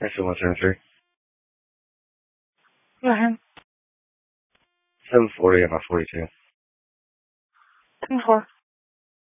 Next 173. Go ahead. 740 on my 42. 10-4.